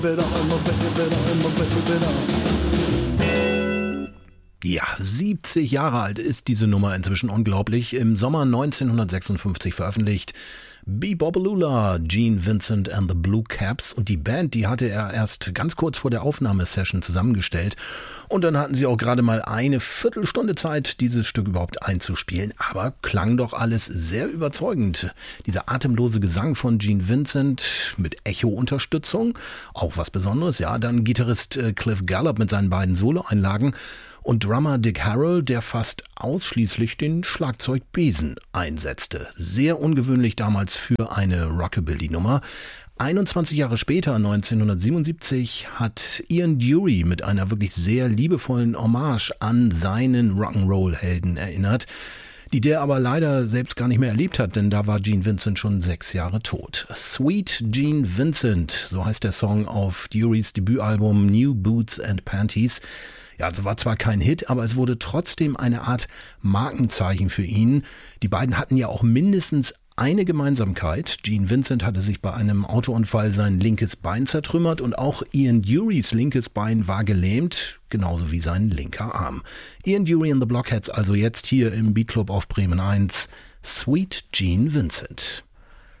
Ja, 70 Jahre alt ist diese Nummer inzwischen, unglaublich. Im Sommer 1956 veröffentlicht. Be-Bop-A-Lula, Gene Vincent and the Blue Caps. Und die Band, die hatte er erst ganz kurz vor der Aufnahmesession zusammengestellt. Und dann hatten sie auch gerade mal eine Viertelstunde Zeit, dieses Stück überhaupt einzuspielen. Aber klang doch alles sehr überzeugend. Dieser atemlose Gesang von Gene Vincent mit Echo-Unterstützung. Auch was Besonderes, ja. Dann Gitarrist Cliff Gallup mit seinen beiden Solo-Einlagen. Und Drummer Dick Harrell, der fast ausschließlich den Schlagzeugbesen einsetzte. Sehr ungewöhnlich damals für eine Rockabilly-Nummer. 21 Jahre später, 1977, hat Ian Dury mit einer wirklich sehr liebevollen Hommage an seinen Rock'n'Roll-Helden erinnert, die der aber leider selbst gar nicht mehr erlebt hat, denn da war Gene Vincent schon 6 Jahre tot. Sweet Gene Vincent, so heißt der Song auf Durys Debütalbum New Boots and Panties. Ja, das war zwar kein Hit, aber es wurde trotzdem eine Art Markenzeichen für ihn. Die beiden hatten ja auch mindestens eine Gemeinsamkeit. Gene Vincent hatte sich bei einem Autounfall sein linkes Bein zertrümmert und auch Ian Durys linkes Bein war gelähmt, genauso wie sein linker Arm. Ian Dury and the Blockheads also jetzt hier im Beat Club auf Bremen 1. Sweet Gene Vincent.